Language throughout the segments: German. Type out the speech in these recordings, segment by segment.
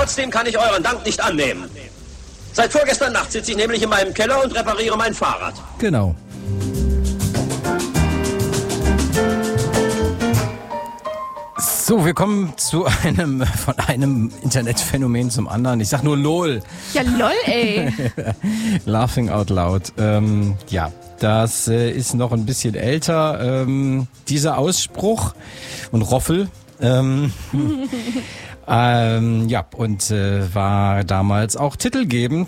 Trotzdem kann ich euren Dank nicht annehmen. Seit vorgestern Nacht sitze ich nämlich in meinem Keller und repariere mein Fahrrad. Genau. So, wir kommen von einem Internetphänomen zum anderen. Ich sag nur LOL. Ja, lol, ey. Laughing out loud. Ja, das ist noch ein bisschen älter, dieser Ausspruch und Roffel. Ja, und war damals auch titelgebend,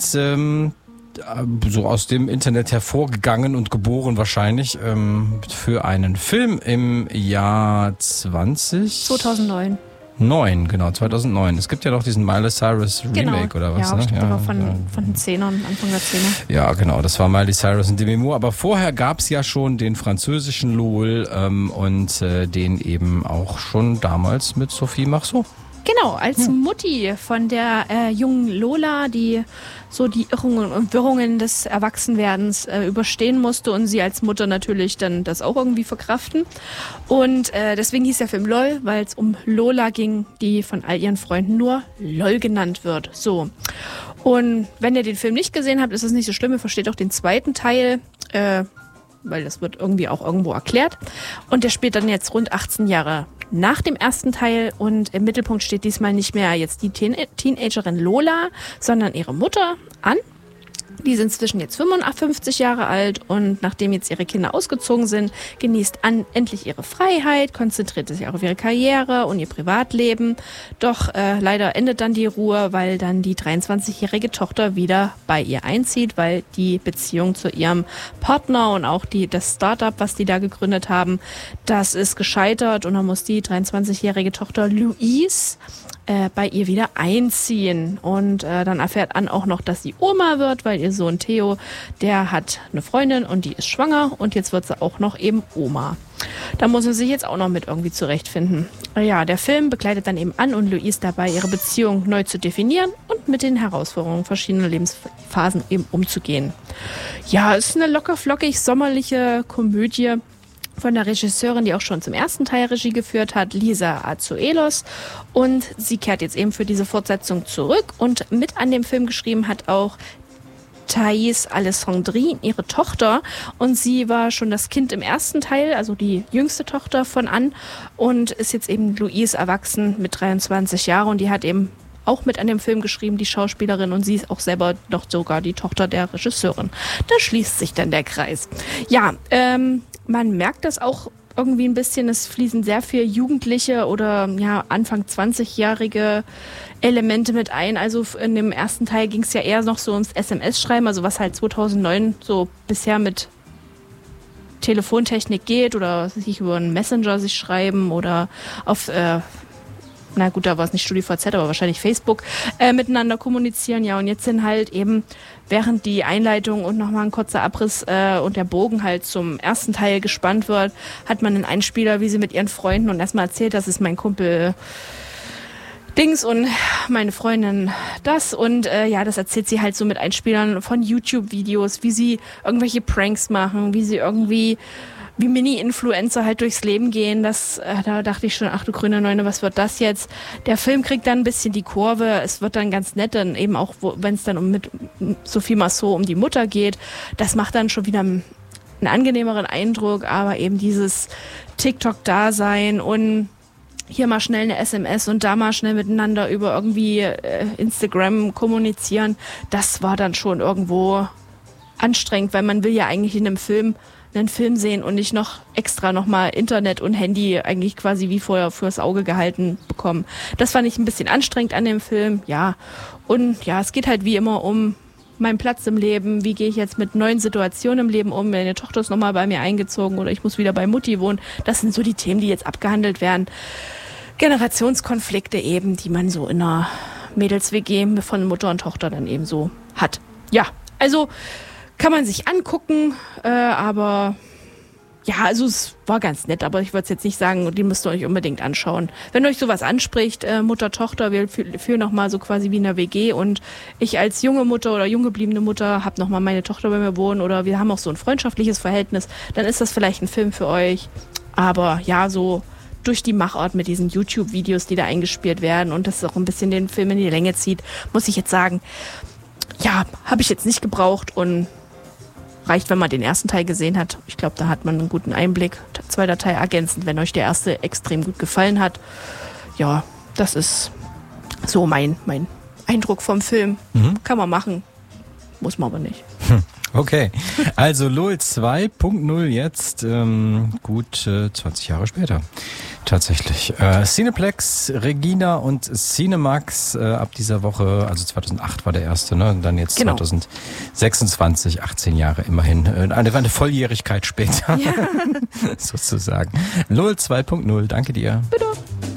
so aus dem Internet hervorgegangen und geboren wahrscheinlich, für einen Film im Jahr 2009. 2009. Es gibt ja noch diesen Miley Cyrus Remake oder was? Ja, ne? stimmt, aber von den Zehnern, Anfang der Zehner. Ja, genau, das war Miley Cyrus und Demi Moore. Aber vorher gab's ja schon den französischen LOL und den eben auch schon damals mit Sophie Marceau. Genau, als Mutti von der jungen Lola, die so die Irrungen und Wirrungen des Erwachsenwerdens überstehen musste und sie als Mutter natürlich dann das auch irgendwie verkraften. Und deswegen hieß der Film LOL, weil es um Lola ging, die von all ihren Freunden nur LOL genannt wird. So. Und wenn ihr den Film nicht gesehen habt, ist das nicht so schlimm. Ihr versteht auch den zweiten Teil, weil das wird irgendwie auch irgendwo erklärt. Und der spielt dann jetzt rund 18 Jahre nach dem ersten Teil und im Mittelpunkt steht diesmal nicht mehr jetzt die Teenagerin Lola, sondern ihre Mutter Ann. Die sind inzwischen jetzt 55 Jahre alt und nachdem jetzt ihre Kinder ausgezogen sind, genießt Ann endlich ihre Freiheit, konzentriert sich auch auf ihre Karriere und ihr Privatleben. Doch leider endet dann die Ruhe, weil dann die 23-jährige Tochter wieder bei ihr einzieht, weil die Beziehung zu ihrem Partner und auch das Startup, was die da gegründet haben, das ist gescheitert und dann muss die 23-jährige Tochter Louise bei ihr wieder einziehen. Und dann erfährt Ann auch noch, dass sie Oma wird, weil ihr Sohn Theo, der hat eine Freundin und die ist schwanger und jetzt wird sie auch noch eben Oma. Da muss sie sich jetzt auch noch mit irgendwie zurechtfinden. Ja, der Film begleitet dann eben Ann und Louise dabei, ihre Beziehung neu zu definieren und mit den Herausforderungen verschiedener Lebensphasen eben umzugehen. Ja, es ist eine locker flockig sommerliche Komödie von der Regisseurin, die auch schon zum ersten Teil Regie geführt hat, Lisa Azuelos. Und sie kehrt jetzt eben für diese Fortsetzung zurück. Und mit an dem Film geschrieben hat auch Thais Alessandrine, ihre Tochter. Und sie war schon das Kind im ersten Teil, also die jüngste Tochter von Ann. Und ist jetzt eben Louise erwachsen mit 23 Jahren. Und die hat eben auch mit an dem Film geschrieben, die Schauspielerin. Und sie ist auch selber noch sogar die Tochter der Regisseurin. Da schließt sich dann der Kreis. Ja, man merkt das auch irgendwie ein bisschen, es fließen sehr viel Jugendliche oder ja Anfang 20-jährige Elemente mit ein. Also in dem ersten Teil ging es ja eher noch so ums SMS-Schreiben, also was halt 2009 so bisher mit Telefontechnik geht oder sich über einen Messenger sich schreiben oder auf na gut, da war es nicht StudiVZ, aber wahrscheinlich Facebook, miteinander kommunizieren. Ja, und jetzt sind halt eben, während die Einleitung und nochmal ein kurzer Abriss und der Bogen halt zum ersten Teil gespannt wird, hat man einen Einspieler, wie sie mit ihren Freunden und erstmal erzählt, das ist mein Kumpel Dings und meine Freundin das. Und ja, das erzählt sie halt so mit Einspielern von YouTube-Videos, wie sie irgendwelche Pranks machen, wie sie irgendwie wie Mini-Influencer halt durchs Leben gehen, da dachte ich schon, ach du grüne Neune, was wird das jetzt? Der Film kriegt dann ein bisschen die Kurve, es wird dann ganz nett, dann eben auch, wenn es dann mit Sophie Marceau um die Mutter geht, das macht dann schon wieder einen angenehmeren Eindruck, aber eben dieses TikTok-Dasein und hier mal schnell eine SMS und da mal schnell miteinander über irgendwie Instagram kommunizieren, das war dann schon irgendwo anstrengend, weil man will ja eigentlich in einem Film einen Film sehen und nicht noch extra nochmal Internet und Handy eigentlich quasi wie vorher fürs Auge gehalten bekommen. Das fand ich ein bisschen anstrengend an dem Film, ja. Und ja, es geht halt wie immer um meinen Platz im Leben, wie gehe ich jetzt mit neuen Situationen im Leben um, meine Tochter ist nochmal bei mir eingezogen oder ich muss wieder bei Mutti wohnen. Das sind so die Themen, die jetzt abgehandelt werden. Generationskonflikte eben, die man so in einer Mädels-WG von Mutter und Tochter dann eben so hat. Ja, also kann man sich angucken, aber ja, also es war ganz nett, aber ich würde es jetzt nicht sagen, die müsst ihr euch unbedingt anschauen. Wenn euch sowas anspricht, Mutter, Tochter, wir fühlen nochmal so quasi wie in einer WG und ich als junge Mutter oder jung gebliebene Mutter habe nochmal meine Tochter bei mir wohnen oder wir haben auch so ein freundschaftliches Verhältnis, dann ist das vielleicht ein Film für euch. Aber ja, so durch die Machart mit diesen YouTube-Videos, die da eingespielt werden und das auch ein bisschen den Film in die Länge zieht, muss ich jetzt sagen, ja, habe ich jetzt nicht gebraucht und reicht, wenn man den ersten Teil gesehen hat. Ich glaube, da hat man einen guten Einblick. Zweiter Teil ergänzend, wenn euch der erste extrem gut gefallen hat. Ja, das ist so mein Eindruck vom Film. Kann man machen, muss man aber nicht. Okay, also LOL 2.0 jetzt, gut 20 Jahre später. Tatsächlich. Cineplex, Regina und Cinemax ab dieser Woche, also 2008 war der erste, ne? Und dann jetzt genau. 2026, 18 Jahre immerhin. Eine Volljährigkeit später, ja. Sozusagen. LOL 2.0, danke dir. Bitte.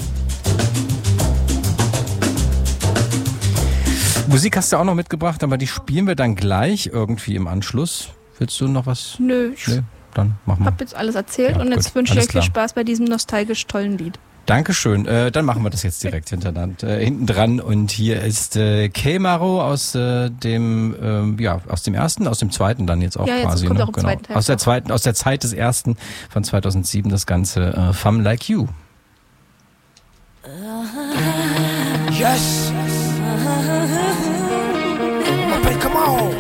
Musik hast du auch noch mitgebracht, aber die spielen wir dann gleich irgendwie im Anschluss. Willst du noch was? Nö. Dann machen wir. Ich habe jetzt alles erzählt und jetzt wünsche ich euch viel Spaß bei diesem nostalgisch tollen Lied. Dankeschön. Dann machen wir das jetzt direkt hinten dran. Und hier ist Kemaro aus dem zweiten dann jetzt auch ja, quasi. Jetzt kommt auch im zweiten Teil. Aus der Zeit des ersten von 2007 das Ganze Femme Like You. Yes. Appelle comment?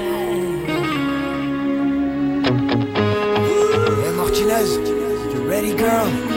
Hey Martinez, you ready girl?